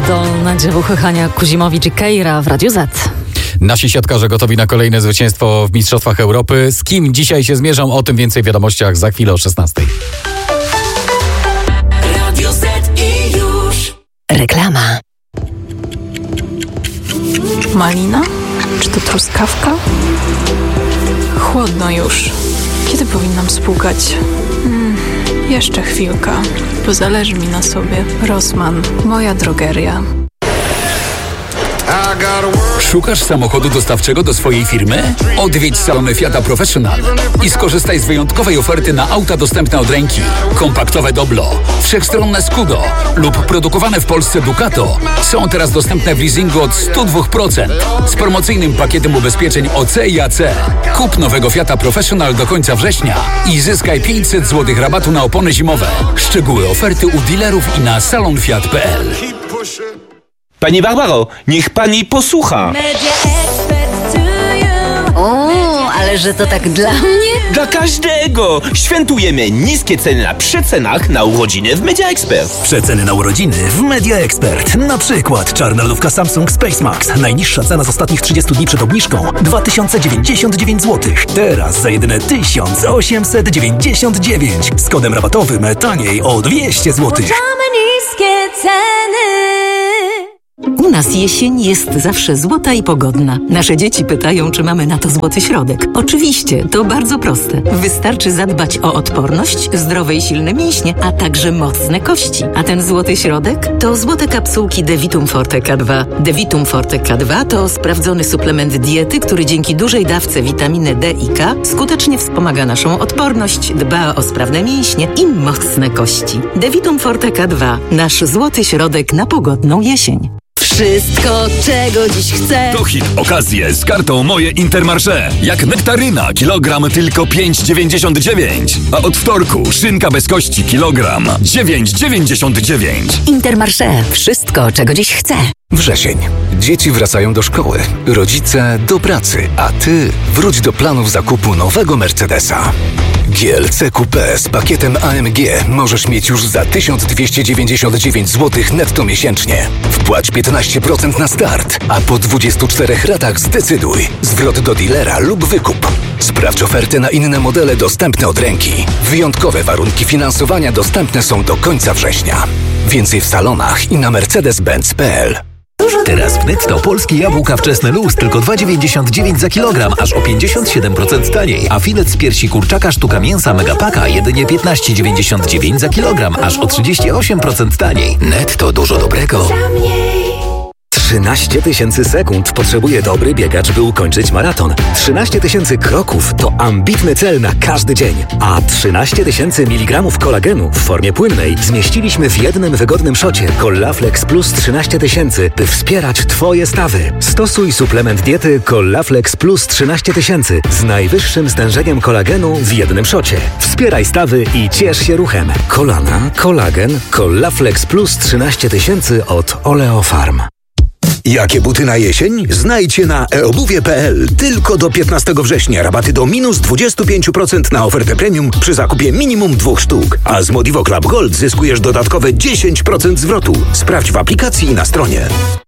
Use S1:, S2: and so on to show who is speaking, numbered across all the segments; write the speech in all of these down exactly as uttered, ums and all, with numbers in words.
S1: Zdolne dziewuchy Hania Kuzimowicz i Keira w Radiu Z.
S2: Nasi siatkarze gotowi na kolejne zwycięstwo w Mistrzostwach Europy. Z kim dzisiaj się zmierzą? O tym więcej w wiadomościach za chwilę o szesnastej.
S3: Radio Z i już.
S4: Reklama.
S5: Malina? Czy to truskawka? Chłodno już. Kiedy powinnam spłukać? Hmm, jeszcze chwilka, bo zależy mi na sobie. Rossmann, moja drogeria.
S6: Szukasz samochodu dostawczego do swojej firmy? Odwiedź salony Fiata Professional i skorzystaj z wyjątkowej oferty na auta dostępne od ręki. Kompaktowe Doblo, wszechstronne Scudo lub produkowane w Polsce Ducato są teraz dostępne w leasingu od sto dwa procent z promocyjnym pakietem ubezpieczeń O C i A C. Kup nowego Fiata Professional do końca września i zyskaj pięćset złotych rabatu na opony zimowe. Szczegóły oferty u dealerów i na salon fiat kropka p l.
S7: Pani Barbaro, niech pani posłucha.
S4: O, ale że to tak dla mnie?
S7: Dla każdego! Świętujemy niskie ceny na przecenach na urodziny w Media Expert.
S8: Przeceny na urodziny w Media Expert. Na przykład czarna lodówka Samsung Space Max. Najniższa cena z ostatnich trzydziestu dni przed obniżką dwa tysiące dziewięćdziesiąt dziewięć złotych. Teraz za jedyne tysiąc osiemset dziewięćdziesiąt dziewięć. Z kodem rabatowym taniej o dwieście złotych.
S4: niskie ceny. U nas jesień jest zawsze złota i pogodna. Nasze dzieci pytają, czy mamy na to złoty środek. Oczywiście, to bardzo proste. Wystarczy zadbać o odporność, zdrowe i silne mięśnie, a także mocne kości. A ten złoty środek to złote kapsułki Devitum Forte K dwa. Devitum Forte K dwa to sprawdzony suplement diety, który dzięki dużej dawce witaminy D i K skutecznie wspomaga naszą odporność, dba o sprawne mięśnie i mocne kości. Devitum Forte K dwa. Nasz złoty środek na pogodną jesień. Wszystko, czego dziś chcę.
S9: To hit okazje z kartą Moje Intermarché. Jak nektaryna, kilogram tylko pięć dziewięćdziesiąt dziewięć. A od wtorku szynka bez kości, kilogram dziewięć dziewięćdziesiąt dziewięć.
S4: Intermarché. Wszystko, czego dziś chcę.
S10: Wrzesień. Dzieci wracają do szkoły, rodzice do pracy, a ty wróć do planów zakupu nowego Mercedesa. G L C Coupé z pakietem A M G możesz mieć już za tysiąc dwieście dziewięćdziesiąt dziewięć złotych netto miesięcznie. Wpłać piętnaście procent na start, a po dwudziestu czterech ratach zdecyduj. Zwrot do dealera lub wykup. Sprawdź ofertę na inne modele dostępne od ręki. Wyjątkowe warunki finansowania dostępne są do końca września. Więcej w salonach i na mercedes benz kropka p l.
S8: Teraz w Netto polskie jabłka wczesne luz tylko dwa dziewięćdziesiąt dziewięć za kilogram, aż o pięćdziesiąt siedem procent taniej. A filet z piersi kurczaka sztuka mięsa Megapaka jedynie piętnaście dziewięćdziesiąt dziewięć za kilogram, aż o trzydzieści osiem procent taniej.
S10: Netto dużo dobrego. trzynaście tysięcy sekund potrzebuje dobry biegacz, by ukończyć maraton. trzynaście tysięcy kroków to ambitny cel na każdy dzień. A trzynaście tysięcy miligramów kolagenu w formie płynnej zmieściliśmy w jednym wygodnym szocie Collaflex Plus trzynaście tysięcy, by wspierać Twoje stawy. Stosuj suplement diety Collaflex Plus trzynaście tysięcy z najwyższym stężeniem kolagenu w jednym szocie. Wspieraj stawy i ciesz się ruchem. Kolana, kolagen, Collaflex Plus trzynaście tysięcy od Oleofarm.
S11: Jakie buty na jesień? Znajdźcie na e obuwie kropka p l. Tylko do piętnastego września rabaty do minus dwadzieścia pięć procent na ofertę premium przy zakupie minimum dwóch sztuk. A z Modivo Club Gold zyskujesz dodatkowe dziesięć procent zwrotu. Sprawdź w aplikacji i na stronie.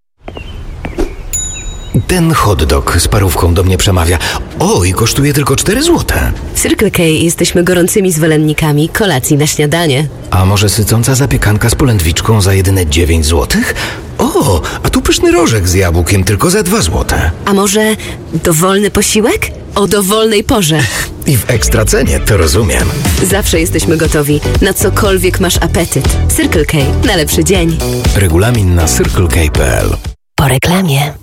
S10: Ten hot dog z parówką do mnie przemawia. O, i kosztuje tylko cztery złote.
S12: W Circle K jesteśmy gorącymi zwolennikami kolacji na śniadanie.
S10: A może sycąca zapiekanka z polędwiczką za jedyne dziewięć złotych? O, a tu pyszny rożek z jabłkiem tylko za dwa złote.
S12: A może dowolny posiłek? O dowolnej porze.
S10: I w ekstra cenie, to rozumiem.
S12: Zawsze jesteśmy gotowi, na cokolwiek masz apetyt. Circle K, na lepszy dzień.
S10: Regulamin na circle k kropka p l.
S4: Po reklamie.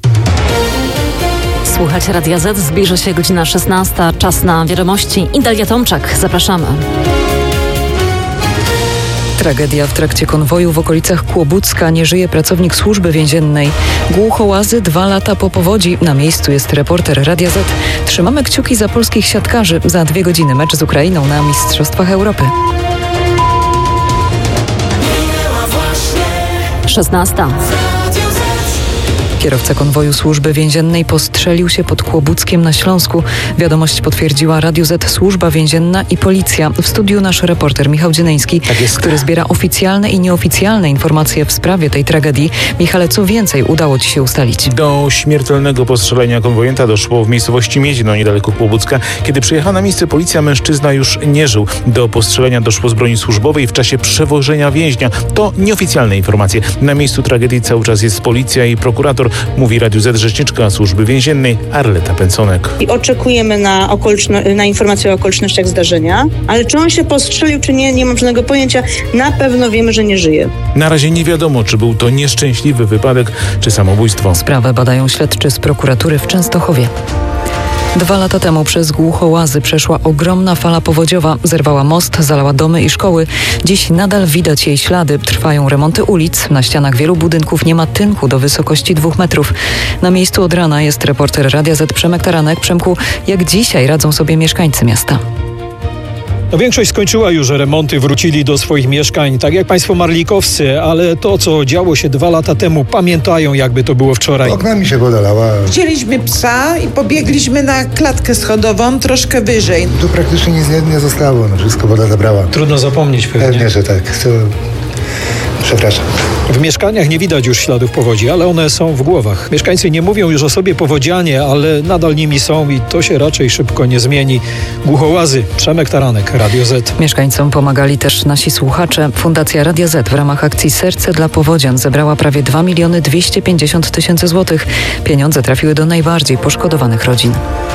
S1: Słuchać Radia Z, zbliża się godzina szesnasta, czas na wiadomości. Idalia Tomczak, zapraszamy.
S13: Tragedia w trakcie konwoju w okolicach Kłobucka. Nie żyje pracownik służby więziennej. Głuchołazy dwa lata po powodzi. Na miejscu jest reporter Radia Z. Trzymamy kciuki za polskich siatkarzy. Za dwie godziny mecz z Ukrainą na Mistrzostwach Europy.
S1: szesnasta.
S13: Kierowca konwoju Służby Więziennej postrzelił się pod Kłobuckiem na Śląsku. Wiadomość potwierdziła Radio Z, Służba Więzienna i Policja. W studiu nasz reporter Michał Dzieneński, tak który zbiera oficjalne i nieoficjalne informacje w sprawie tej tragedii. Michale, co więcej udało Ci się ustalić?
S14: Do śmiertelnego postrzelenia konwojenta doszło w miejscowości Miedzino, niedaleko Kłobucka. Kiedy przyjechała na miejsce policja, mężczyzna już nie żył. Do postrzelenia doszło z broni służbowej w czasie przewożenia więźnia. To nieoficjalne informacje. Na miejscu tragedii cały czas jest policja i prokurator, mówi Radiu Z rzeczniczka Służby Więziennej Arleta Pęconek.
S15: I oczekujemy na, okoliczno- na informacje o okolicznościach zdarzenia, ale czy on się postrzelił, czy nie, nie mam żadnego pojęcia. Na pewno wiemy, że nie żyje.
S14: Na razie nie wiadomo, czy był to nieszczęśliwy wypadek, czy samobójstwo.
S13: Sprawę badają śledczy z prokuratury w Częstochowie. Dwa lata temu przez Głuchołazy przeszła ogromna fala powodziowa. Zerwała most, zalała domy i szkoły. Dziś nadal widać jej ślady. Trwają remonty ulic. Na ścianach wielu budynków nie ma tynku do wysokości dwóch metrów. Na miejscu od rana jest reporter Radia Z Przemek Taranek. Przemku, jak dzisiaj radzą sobie mieszkańcy miasta?
S16: No, większość skończyła już remonty, wrócili do swoich mieszkań, tak jak państwo marlikowscy, ale to, co działo się dwa lata temu, pamiętają, jakby to było wczoraj.
S17: Oknami się woda lała.
S18: Wzięliśmy psa i pobiegliśmy na klatkę schodową troszkę wyżej.
S17: Tu praktycznie nic nie, nie zostało, no, wszystko woda zabrała.
S16: Trudno zapomnieć pewnie.
S17: Pewnie, że tak. To... Przepraszam.
S16: W mieszkaniach nie widać już śladów powodzi, ale one są w głowach. Mieszkańcy nie mówią już o sobie powodzianie, ale nadal nimi są i to się raczej szybko nie zmieni. Głuchołazy, Przemek Taranek, Radio Z.
S13: Mieszkańcom pomagali też nasi słuchacze. Fundacja Radia Z w ramach akcji Serce dla Powodzian zebrała prawie dwa miliony dwieście pięćdziesiąt tysięcy złotych. Pieniądze trafiły do najbardziej poszkodowanych rodzin.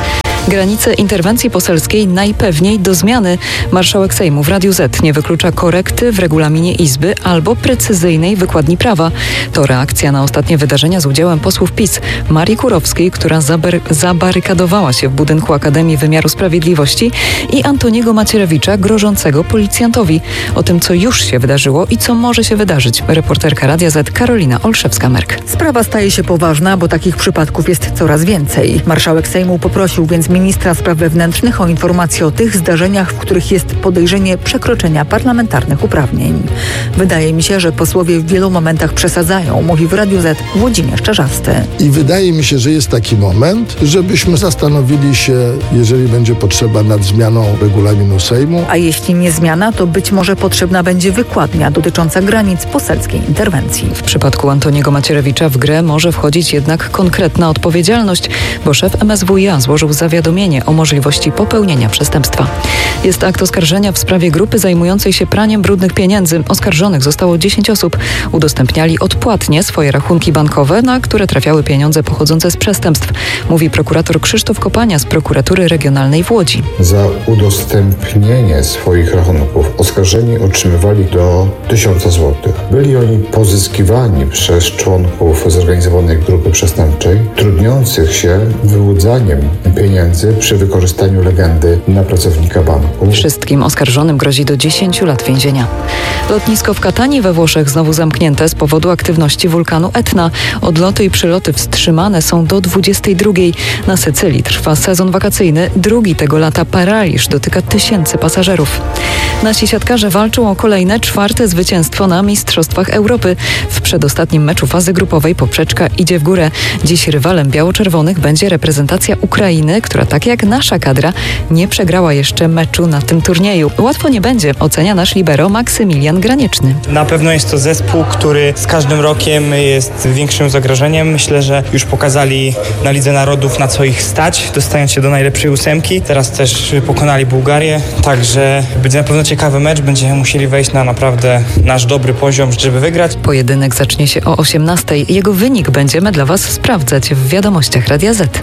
S13: Granice interwencji poselskiej najpewniej do zmiany. Marszałek Sejmu w Radiu Z nie wyklucza korekty w regulaminie Izby albo precyzyjnej wykładni prawa. To reakcja na ostatnie wydarzenia z udziałem posłów PiS Marii Kurowskiej, która zabar- zabarykadowała się w budynku Akademii Wymiaru Sprawiedliwości, i Antoniego Macierewicza, grożącego policjantowi. O tym, co już się wydarzyło i co może się wydarzyć, reporterka Radia Z Karolina Olszewska-Merk.
S19: Sprawa staje się poważna, bo takich przypadków jest coraz więcej. Marszałek Sejmu poprosił więc ministra spraw wewnętrznych o informację o tych zdarzeniach, w których jest podejrzenie przekroczenia parlamentarnych uprawnień. Wydaje mi się, że posłowie w wielu momentach przesadzają, mówi w Radiu Z Włodzimierz Czarzasty.
S20: I wydaje mi się, że jest taki moment, żebyśmy zastanowili się, jeżeli będzie potrzeba, nad zmianą regulaminu Sejmu.
S19: A jeśli nie zmiana, to być może potrzebna będzie wykładnia dotycząca granic poselskiej interwencji.
S13: W przypadku Antoniego Macierewicza w grę może wchodzić jednak konkretna odpowiedzialność, bo szef M S W iA złożył zawiadomienie o możliwości popełnienia przestępstwa. Jest akt oskarżenia w sprawie grupy zajmującej się praniem brudnych pieniędzy. Oskarżonych zostało dziesięć osób. Udostępniali odpłatnie swoje rachunki bankowe, na które trafiały pieniądze pochodzące z przestępstw, mówi prokurator Krzysztof Kopania z Prokuratury Regionalnej w Łodzi.
S21: Za udostępnienie swoich rachunków oskarżeni otrzymywali do tysiąca złotych. Byli oni pozyskiwani przez członków zorganizowanej grupy przestępczej, trudniących się wyłudzaniem pieniędzy przy wykorzystaniu legendy na pracownika banku.
S13: Wszystkim oskarżonym grozi do dziesięciu lat więzienia. Lotnisko w Katanii we Włoszech znowu zamknięte z powodu aktywności wulkanu Etna. Odloty i przyloty wstrzymane są do dwudziestej drugiej. Na Sycylii trwa sezon wakacyjny. Drugi tego lata paraliż dotyka tysięcy pasażerów. Nasi siatkarze walczą o kolejne, czwarte zwycięstwo na Mistrzostwach Europy. W przedostatnim meczu fazy grupowej poprzeczka idzie w górę. Dziś rywalem biało-czerwonych będzie reprezentacja Ukrainy, która tak jak nasza kadra nie przegrała jeszcze meczu na tym turnieju. Łatwo nie będzie, ocenia nasz libero Maksymilian Granieczny.
S22: Na pewno jest to zespół, który z każdym rokiem jest większym zagrożeniem. Myślę, że już pokazali na Lidze Narodów, na co ich stać, dostając się do najlepszej ósemki. Teraz też pokonali Bułgarię, także będzie na pewno ciekawy mecz. Będziemy musieli wejść na naprawdę nasz dobry poziom, żeby wygrać.
S13: Pojedynek zacznie się o osiemnastej. Jego wynik będziemy dla Was sprawdzać w wiadomościach Radia Z.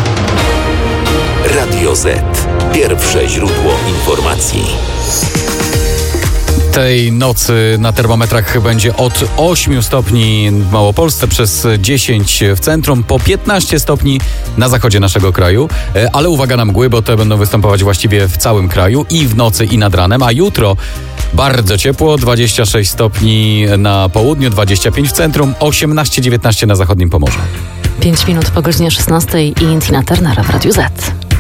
S23: Radio Z. Pierwsze źródło informacji.
S2: Tej nocy na termometrach będzie od ośmiu stopni w Małopolsce, przez dziesięć w centrum, po piętnaście stopni na zachodzie naszego kraju. Ale uwaga na mgły, bo te będą występować właściwie w całym kraju i w nocy, i nad ranem. A jutro bardzo ciepło, dwadzieścia sześć stopni na południu, dwadzieścia pięć w centrum, osiemnaście dziewiętnaście na zachodnim Pomorzu.
S1: Pięć minut po godzinie szesnastej i Tina Turner w Radiu Z.